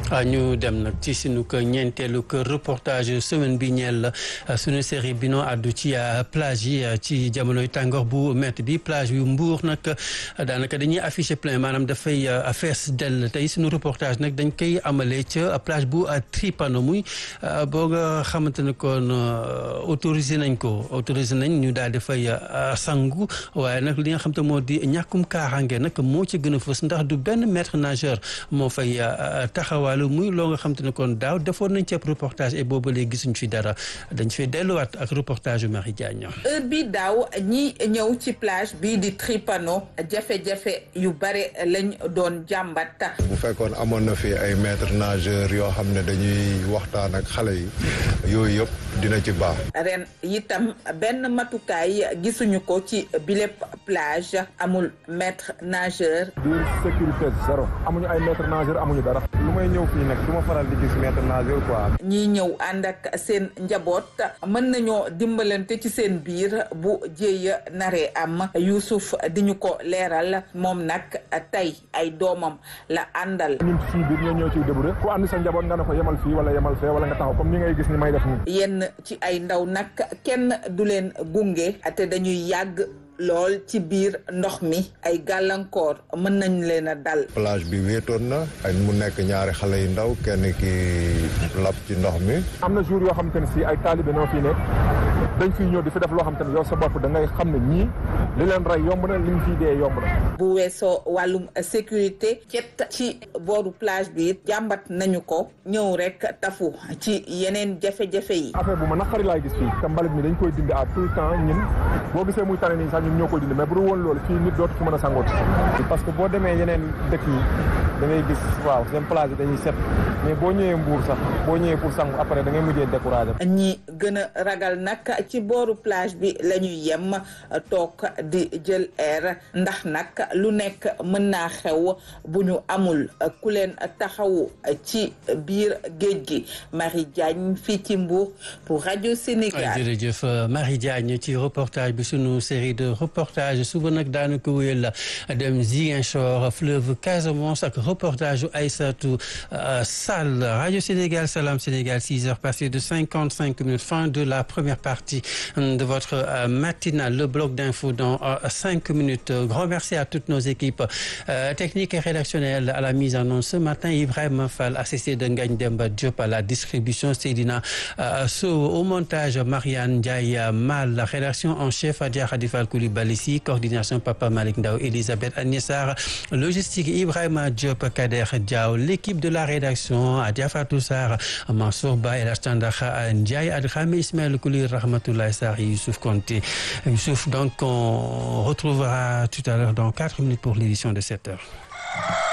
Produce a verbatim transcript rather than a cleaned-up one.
ñu dem nag ci sunu kër ñeenteelu kër reportage semaine bi ñeel sunu série bi noo àddu ci plage yi ci jamonoy tàngoor bu métti bi plage yu Mbour nag daanaka dañuy affiché plein maanaam dafay fees dell tey sunu reportage nag dañ koy amalee ca plage bu Tripano muy boo nga xamante ne kon autorisé nañ ko autorisé nañ ñu daal di fay sangu waaye nag li nga xam te moo di ñàkkum kaaraange nag moo ci gën a fës ndax du benn maître nageur moo fay taxawaalu muy loo nga xam te ne kon daaw defoon nañ ci ab reportage et boobu léegi gisuñ fi dara dañ fay delluwaat ak reportage yu Marie Diagne. heure bi daaw ñi ñëw ci plage bii di Tripano jafe-jafe yu bare lañ doon jàmbat. bu fekkoon amoon na fi ay maître nageur yoo xam ne dañuy waxtaan ak xale yi yooyu yëpp dina ci baax. ren itam benn matukaay gisuñu ko ci bilépp plage amul maître nageur. biir sécurité zéro amuñu ay maître nageur amuñu dara. lu may ñëw fii nag du ma faral di gis maître nageur quoi. ñii ñëw ànd ak seen njaboot mën nañoo dimbalante ci seen biir bu jéeya naree am Youssouf di ñu ko leeral moom nag tey ay doomam la àndal. ñun suñu biir ñoo ñëw ci débrouiller ku ànd sa njaboot nga ne ko yemal fii wala yemal fee wala nga taxaw comme ni ngay gis ni may def nii. yenn ci ay ndaw nag kenn du leen gunge te dañuy yàgg lool ci biir ndox mi ay gàllankoor mën nañ leen a dal. plage bi wéetoon na ay mu nekk ñaari xale yu ndaw kenn ki lab ci ndox mi. am na jour yoo xamante ne si ay taalibe noo fii ne dañ fiy ñëw di fi def loo xamante ne yow sa bopp da ngay xam ne ñii li leen rey yomb na li ñu fiy dee yomb na. bu weesoo wàllum sécurité cet ci booru plage bi it jàmbat nañu ko ñëw rek tafu ci yeneen jafe-jafe yi. affaire bu ma naqari laay gis fii te mbalit mi dañ koy dindi à tout le temps ñun boo gisee muy tane nii sax ñun ñoo koy dindi mais bu dul woon loolu fii nit dootu fi mën a sangooti parce que boo demee yeneen dëkk yi da ngay gis waaw seen plage yi dañuy set mais boo ñëwee Mbuur sax boo ñëwee pour sangu après da ngay mujjee découragé. ñi gën a ragal nag ci booru plage bi la ñuy yem toog di jël air ndax nag lu nekk mën naa xew bu ñu amul ku leen taxawu ci biir géej gi. Marie Diagne fii ci Mbour pour rajo Sénégal. jërëjëf Marie Diagne ci reportage bi sunu série de reportage suba nag daanu ko wéyal dem Ziguinchor fleuve Casamance ak reportage yu Aïssatou Sall rajo Sénégal Salam Sénégal six heures passées de cinquante-cinq minutes fin de la première partie de votre matinale le bloc d'info dans cinq minutes. Grand merci à toutes nos équipes euh, techniques et rédactionnelles à la mise en onde ce matin. Ibrahima Fall assisté de Ngagne Demba Diop à la distribution, Seydina euh, Sow au montage, Marianne Ndiaye Mal, la rédaction en chef Adja Khadifal Koulibaly, coordination Papa Malick Ndao, Elisabeth Agnessar, logistique Ibrahima Diop, Kader Diaw, l'équipe de la rédaction Adja Fatou Sarr, Mansour Ba, El Tandakha Ndiaye, Adramé Ismaël Koulir, Rahmatoulaye Sarr, Youssouf Konté. Youssouf, donc on retrouvera tout à l'heure dans quatre minutes pour l'édition de sept heures.